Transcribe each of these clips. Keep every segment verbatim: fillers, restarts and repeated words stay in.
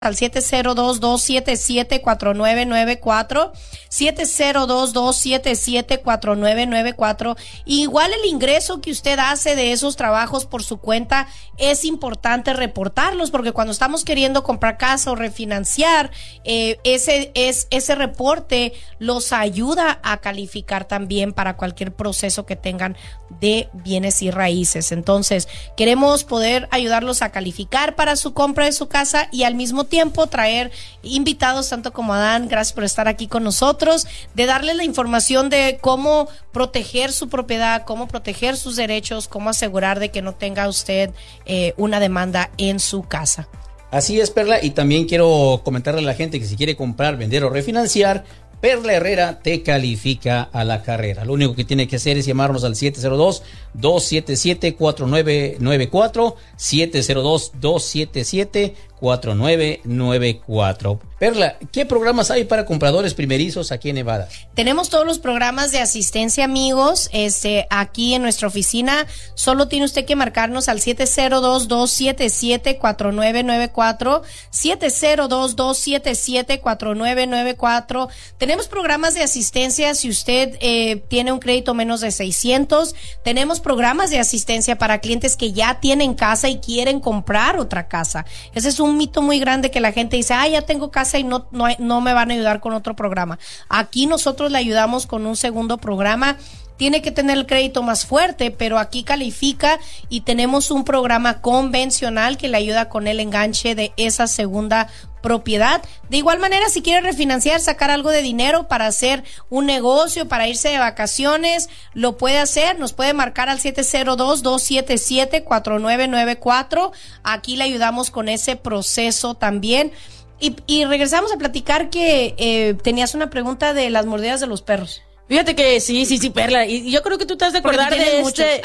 al siete cero dos, dos siete siete, cuatro nueve nueve cuatro, siete cero dos, dos siete siete, cuatro nueve nueve cuatro. Igual el ingreso que usted hace de esos trabajos por su cuenta es importante reportarlos, porque cuando estamos queriendo comprar casa o refinanciar, eh, ese, es, ese reporte los ayuda a calificar también para cualquier proceso que tengan de bienes y raíces. Entonces, queremos poder ayudarlos a calificar para su compra de su casa y al mismo tiempo traer invitados tanto como Adán, gracias por estar aquí con nosotros, de darles la información de cómo proteger su propiedad, cómo proteger sus derechos, cómo asegurar de que no tenga usted eh, una demanda en su casa. Así es, Perla, y también quiero comentarle a la gente que si quiere comprar, vender o refinanciar, Perla Herrera te califica a la carrera. Lo único que tiene que hacer es llamarnos al siete cero dos, dos siete siete, cuatro nueve nueve cuatro, siete cero dos, dos siete siete, cuatro nueve nueve cuatro. Perla, ¿qué programas hay para compradores primerizos aquí en Nevada? Tenemos todos los programas de asistencia, amigos, este, aquí en nuestra oficina. Solo tiene usted que marcarnos al siete cero dos, dos siete siete, cuatro nueve nueve cuatro, siete cero dos, dos siete siete, cuatro nueve nueve cuatro. Tenemos programas de asistencia si usted eh, tiene un crédito menos de seiscientos. Tenemos programas de asistencia para clientes que ya tienen casa y quieren comprar otra casa. Ese es un mito muy grande que la gente dice, ah, ya tengo casa y no, no, no me van a ayudar con otro programa. Aquí nosotros le ayudamos con un segundo programa. Tiene que tener el crédito más fuerte, pero aquí califica y tenemos un programa convencional que le ayuda con el enganche de esa segunda propiedad. De igual manera, si quiere refinanciar, sacar algo de dinero para hacer un negocio, para irse de vacaciones, lo puede hacer. Nos puede marcar al siete cero dos, dos siete siete, cuatro nueve nueve cuatro. Aquí le ayudamos con ese proceso también. Y, y regresamos a platicar que eh, tenías una pregunta de las mordidas de los perros. Fíjate que sí, sí, sí, Perla, y yo creo que tú te has de acordar de este, de,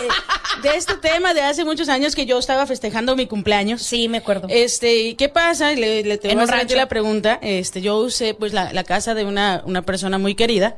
de, de este tema de hace muchos años que yo estaba festejando mi cumpleaños. Sí, me acuerdo. Este, ¿qué pasa? Le, le tengo que hacer la pregunta. Este, yo usé pues la, la casa de una, una persona muy querida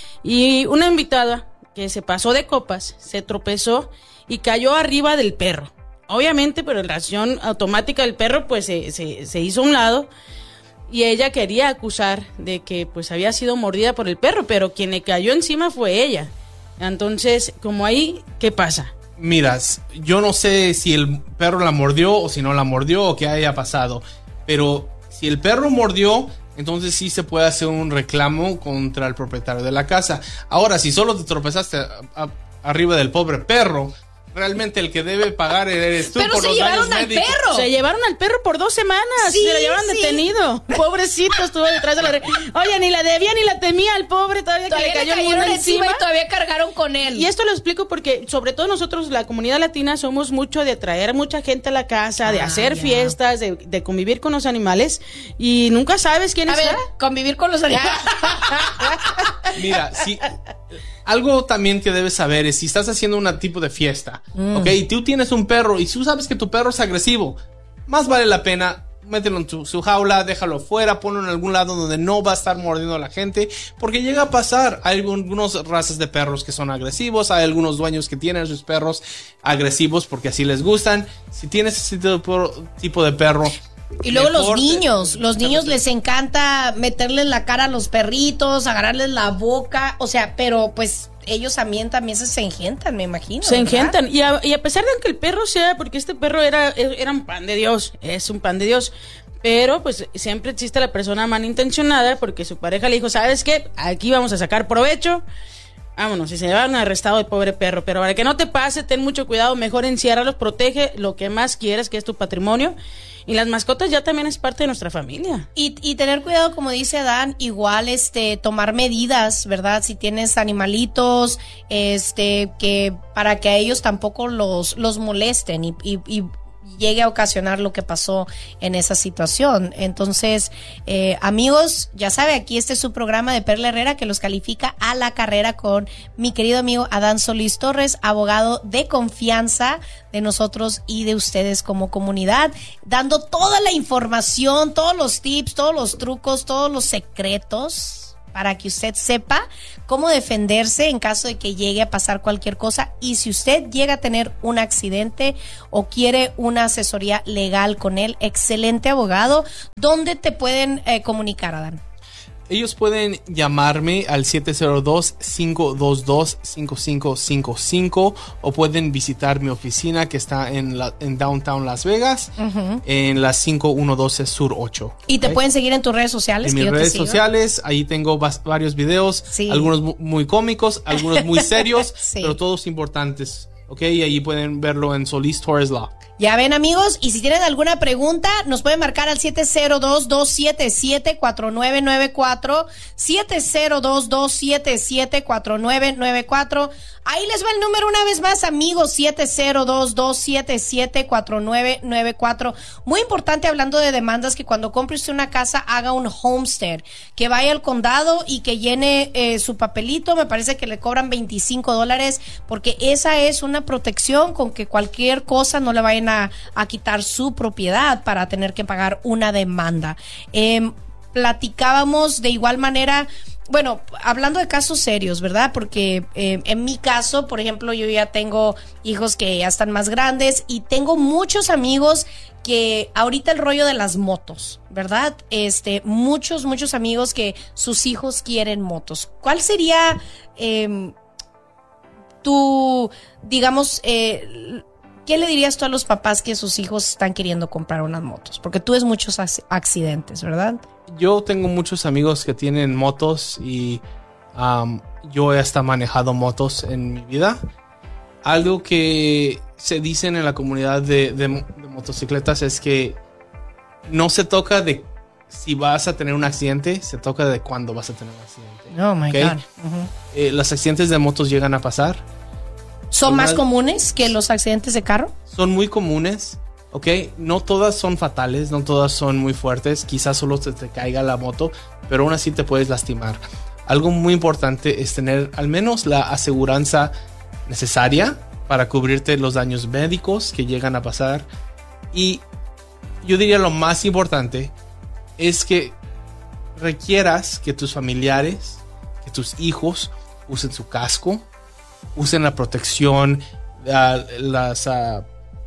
y una invitada que se pasó de copas, se tropezó y cayó arriba del perro. Obviamente, pero la reacción automática del perro pues se, se, se hizo a un lado. Y ella quería acusar de que pues había sido mordida por el perro, pero quien le cayó encima fue ella. Entonces, como ahí, ¿qué pasa? Mira, yo no sé si el perro la mordió o si no la mordió o qué haya pasado, pero si el perro mordió, entonces sí se puede hacer un reclamo contra el propietario de la casa. Ahora, si solo te tropezaste a, a, arriba del pobre perro, realmente el que debe pagar eres tú. Pero por se los llevaron daños al médicos. perro. Se llevaron al perro por dos semanas. Sí, se lo llevaron sí. detenido. Pobrecito, estuvo detrás de la... Oye, ni la debía ni la temía al pobre. Todavía, todavía que le cayó le el mundo encima. Y todavía cargaron con él. Y esto lo explico porque, sobre todo nosotros, la comunidad latina, somos mucho de traer mucha gente a la casa, de ah, hacer ya. fiestas, de, de convivir con los animales. Y nunca sabes quién a está. ver, convivir con los animales. Mira, si... Algo también que debes saber es si estás haciendo un tipo de fiesta, mm. ¿ok? Y tú tienes un perro y tú sabes que tu perro es agresivo, más vale la pena mételo en tu, su jaula, déjalo fuera, ponlo en algún lado donde no va a estar mordiendo a la gente, porque llega a pasar. Hay algunas razas de perros que son agresivos, hay algunos dueños que tienen a sus perros agresivos porque así les gustan. Si tienes ese tipo de perro... Y luego Mejor los niños, te, los niños les encanta meterles la cara a los perritos, agarrarles la boca, o sea, pero pues ellos también también se engentan, me imagino. Se engentan, y a, y a pesar de que el perro sea, porque este perro era, era un pan de Dios, es un pan de Dios, pero pues siempre existe la persona malintencionada porque su pareja le dijo, ¿sabes qué? Aquí vamos a sacar provecho. Vámonos, si se llevaron arrestado el pobre perro, pero para que no te pase, ten mucho cuidado, mejor enciérralos, protege lo que más quieras, que es tu patrimonio, y las mascotas ya también es parte de nuestra familia. Y, y tener cuidado, como dice Adán, igual este tomar medidas, ¿verdad? Si tienes animalitos, este, que para que a ellos tampoco los, los molesten y, y, y llegue a ocasionar lo que pasó en esa situación. Entonces, eh, amigos, ya sabe, aquí este es su programa de Perla Herrera que los califica a la carrera con mi querido amigo Adán Solís Torres, abogado de confianza de nosotros y de ustedes como comunidad, dando toda la información, todos los tips, todos los trucos, todos los secretos para que usted sepa cómo defenderse en caso de que llegue a pasar cualquier cosa. Y si usted llega a tener un accidente o quiere una asesoría legal con él, excelente abogado. ¿Dónde te pueden eh, comunicar, Adán? Ellos pueden llamarme al siete cero dos, cinco dos dos, cinco cinco cinco cinco o pueden visitar mi oficina que está en, la, en Downtown Las Vegas, uh-huh. en la cinco uno doce Sur ocho. Y te ¿okay? pueden seguir en tus redes sociales. En mis redes sociales, ahí tengo vas, varios videos, sí. algunos muy, muy cómicos, algunos muy serios, sí. pero todos importantes. Ok, y ahí pueden verlo en Solis Torres Law. Ya ven, amigos, y si tienen alguna pregunta, nos pueden marcar al siete cero dos, dos siete siete, cuatro nueve nueve cuatro, siete cero dos, dos siete siete, cuatro nueve nueve cuatro. Ahí les va el número una vez más, amigos, siete cero dos, dos siete siete, cuatro nueve nueve cuatro. Muy importante, hablando de demandas, que cuando compre usted una casa, haga un homestead, que vaya al condado y que llene eh, su papelito. Me parece que le cobran veinticinco dólares, porque esa es una protección con que cualquier cosa no le vayan a, a quitar su propiedad para tener que pagar una demanda. Eh, platicábamos de igual manera, bueno, hablando de casos serios, ¿verdad? Porque eh, en mi caso, por ejemplo, yo ya tengo hijos que ya están más grandes y tengo muchos amigos que ahorita el rollo de las motos, ¿verdad? Este, muchos, muchos amigos que sus hijos quieren motos. ¿Cuál sería eh, tu, digamos, eh, qué le dirías tú a los papás que sus hijos están queriendo comprar unas motos? Porque tú ves muchos accidentes, ¿verdad? Yo tengo muchos amigos que tienen motos y um, yo he hasta manejado motos en mi vida. Algo que se dicen en la comunidad de, de, de motocicletas es que no se toca de si vas a tener un accidente, se toca de cuándo vas a tener un accidente. Oh my ¿okay? God. Uh-huh. Eh, los accidentes de motos llegan a pasar. ¿Son Algunas, más comunes que los accidentes de carro? Son muy comunes, ¿ok? No todas son fatales, no todas son muy fuertes. Quizás solo se te caiga la moto, pero aún así te puedes lastimar. Algo muy importante es tener al menos la aseguranza necesaria para cubrirte los daños médicos que llegan a pasar. Y yo diría lo más importante es que requieras que tus familiares, que tus hijos usen su casco, usen la protección, la, las, uh,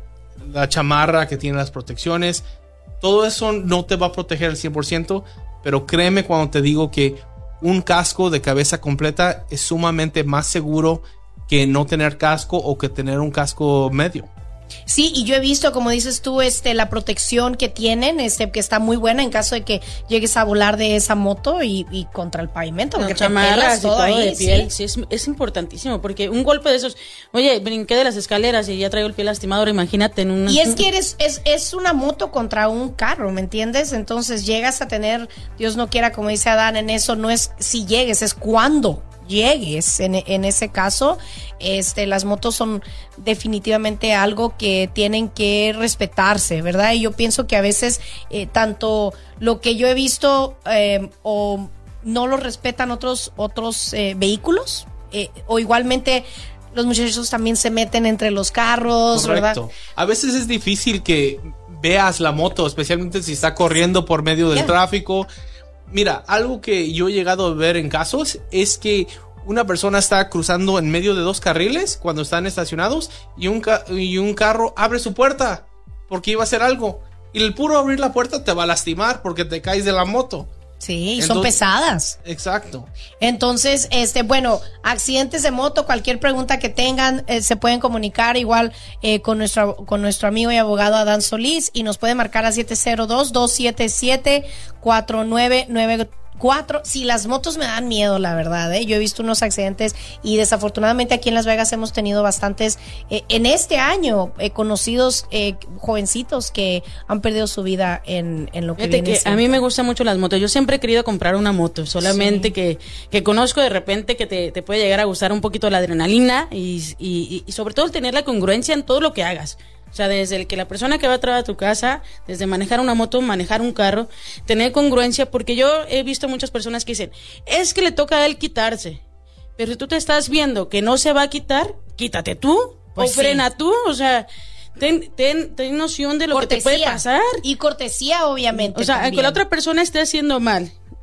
la chamarra que tiene las protecciones. Todo eso no te va a proteger al cien por ciento, pero créeme cuando te digo que un casco de cabeza completa es sumamente más seguro que no tener casco o que tener un casco medio. Sí, y yo he visto, como dices tú, este, la protección que tienen, este, que está muy buena en caso de que llegues a volar de esa moto y, y contra el pavimento, porque te pelas todo, todo ahí, de piel. ¿sí? Sí, es, es importantísimo, porque un golpe de esos, oye, brinqué de las escaleras y ya traigo el pie lastimado, ahora imagínate en una... Y es que eres, es, es una moto contra un carro, ¿me entiendes? Entonces llegas a tener, Dios no quiera, como dice Adán, en eso no es si llegues, es cuándo llegues. En, en ese caso, este, las motos son definitivamente algo que tienen que respetarse, ¿verdad? Y yo pienso que a veces eh, tanto lo que yo he visto eh, o no lo respetan otros otros eh, vehículos eh, o igualmente los muchachos también se meten entre los carros. Correcto. ¿Verdad? A veces es difícil que veas la moto, especialmente si está corriendo por medio del yeah. tráfico. Mira, algo que yo he llegado a ver en casos es que una persona está cruzando en medio de dos carriles cuando están estacionados y un, ca- y un carro abre su puerta porque iba a hacer algo. Y el puro abrir la puerta te va a lastimar porque te caes de la moto. Sí, Entonces, son pesadas. Exacto. Entonces, este, bueno, accidentes de moto, cualquier pregunta que tengan, eh, se pueden comunicar igual eh, con nuestro con nuestro amigo y abogado Adán Solís y nos puede marcar a siete cero dos, dos siete siete, cuatro nueve nueve cuatro. Si las motos me dan miedo, la verdad, ¿eh? Yo he visto unos accidentes y desafortunadamente aquí en Las Vegas hemos tenido bastantes, eh, en este año, eh, conocidos eh, jovencitos que han perdido su vida en, en lo que Fíjate viene que siempre. A mí me gustan mucho las motos. Yo siempre he querido comprar una moto, solamente sí. que, que conozco de repente que te, te puede llegar a gustar un poquito la adrenalina y, y, y sobre todo el tener la congruencia en todo lo que hagas. O sea, desde el que la persona que va a traer a tu casa, desde manejar una moto, manejar un carro, tener congruencia, porque yo he visto muchas personas que dicen, es que le toca a él quitarse, pero si tú te estás viendo que no se va a quitar, quítate tú, pues o sí. frena tú, o sea, ten, ten, ten noción de lo cortesía. Que te puede pasar. Y cortesía, obviamente. O sea, también. que la otra persona esté haciendo mal,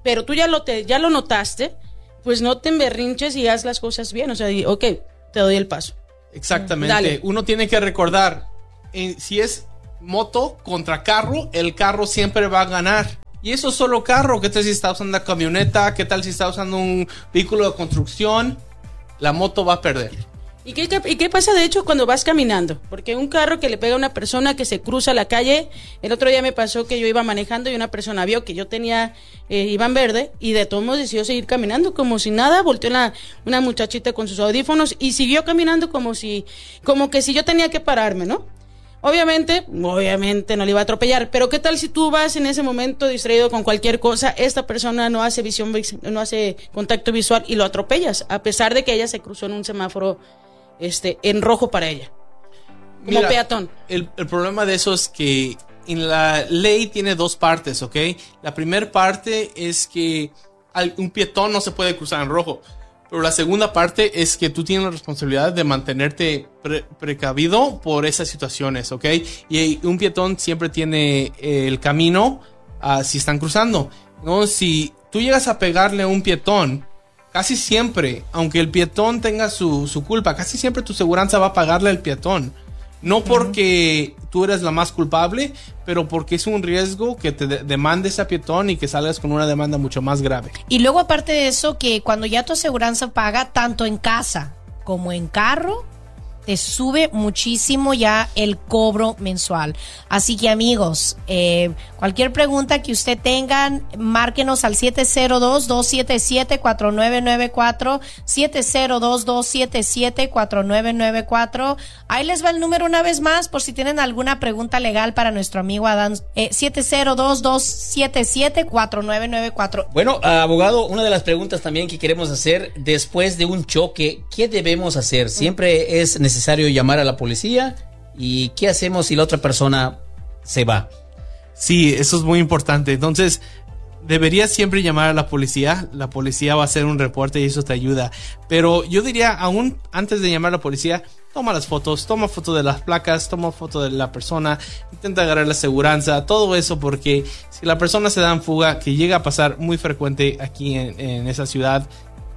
pero tú ya lo, te, ya lo notaste, pues no te emberrinches y haz las cosas bien. O sea, di, ok, te doy el paso. Exactamente. Dale. Uno tiene que recordar, eh, si es moto contra carro, el carro siempre va a ganar. Y eso es solo carro. ¿Qué tal si está usando una camioneta? ¿Qué tal si está usando un vehículo de construcción? La moto va a perder. ¿Y qué, ¿Y qué pasa de hecho cuando vas caminando? Porque un carro que le pega a una persona que se cruza la calle, el otro día me pasó que yo iba manejando y una persona vio que yo tenía, eh, iba en verde y de todos modos decidió seguir caminando como si nada, volteó una, una muchachita con sus audífonos y siguió caminando como si, como que si yo tenía que pararme, ¿no? Obviamente, obviamente no le iba a atropellar, pero ¿qué tal si tú vas en ese momento distraído con cualquier cosa? Esta persona no hace visión, no hace contacto visual y lo atropellas, a pesar de que ella se cruzó en un semáforo este, en rojo para ella, como Mira, peatón. El, el problema de eso es que en la ley tiene dos partes, ¿ok? La primera parte es que un peatón no se puede cruzar en rojo. Pero la segunda parte es que tú tienes la responsabilidad de mantenerte pre precavido por esas situaciones, ¿ok? Y un peatón siempre tiene eh, el camino uh, si están cruzando, ¿no? Si tú llegas a pegarle a un peatón, casi siempre, aunque el peatón tenga su, su culpa, casi siempre tu seguranza va a pagarle al peatón. No porque uh-huh. tú eres la más culpable, pero porque es un riesgo que te de demandes a peatón y que salgas con una demanda mucho más grave. Y luego aparte de eso, que cuando ya tu aseguranza paga, tanto en casa como en carro, te sube muchísimo ya el cobro mensual. Así que amigos, eh, cualquier pregunta que usted tengan, márquenos al siete cero dos, dos siete siete, cuatro nueve nueve cuatro, siete cero dos, dos siete siete, cuatro nueve nueve cuatro. Ahí les va el número una vez más por si tienen alguna pregunta legal para nuestro amigo Adán. Eh, siete cero dos, dos siete siete, cuatro nueve nueve cuatro. Bueno, abogado, una de las preguntas también que queremos hacer después de un choque, ¿qué debemos hacer? Siempre es necesario necesario llamar a la policía. ¿Y qué hacemos si la otra persona se va? Sí, eso es muy importante. Entonces, deberías siempre llamar a la policía. La policía va a hacer un reporte y eso te ayuda. Pero yo diría, aún antes de llamar a la policía, toma las fotos, toma foto de las placas, toma foto de la persona, intenta agarrar la aseguranza, todo eso, porque si la persona se da en fuga, que llega a pasar muy frecuente aquí en, en esa ciudad,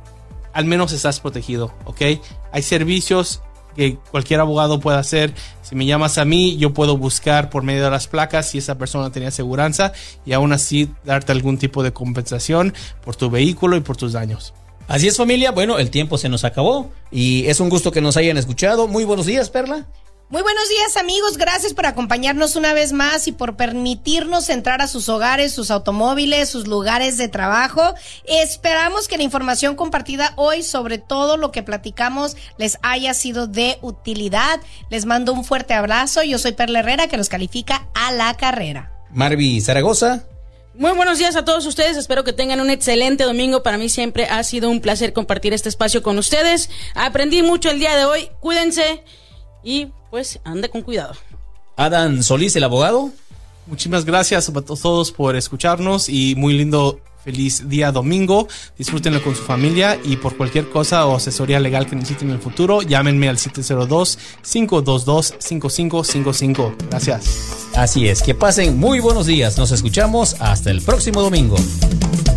al menos estás protegido, ¿ok? Hay servicios que cualquier abogado puede hacer. Si me llamas a mí, yo puedo buscar por medio de las placas si esa persona tenía aseguranza y aún así darte algún tipo de compensación por tu vehículo y por tus daños. Así es, familia. Bueno, el tiempo se nos acabó y es un gusto que nos hayan escuchado. Muy buenos días, Perla. Muy buenos días, amigos. Gracias por acompañarnos una vez más y por permitirnos entrar a sus hogares, sus automóviles, sus lugares de trabajo. Esperamos que la información compartida hoy, sobre todo lo que platicamos, les haya sido de utilidad. Les mando un fuerte abrazo. Yo soy Perla Herrera, que los califica a la carrera. Marvi Zaragoza. Muy buenos días a todos ustedes, espero que tengan un excelente domingo. Para mí siempre ha sido un placer compartir este espacio con ustedes. Aprendí mucho el día de hoy, cuídense y pues ande con cuidado. Adán Solís, el abogado. Muchísimas gracias a todos por escucharnos y muy lindo, feliz día domingo. Disfrútenlo con su familia y por cualquier cosa o asesoría legal que necesiten en el futuro, llámenme al siete cero dos, cinco dos dos, cinco cinco cinco cinco. Gracias. Así es, que pasen muy buenos días. Nos escuchamos hasta el próximo domingo.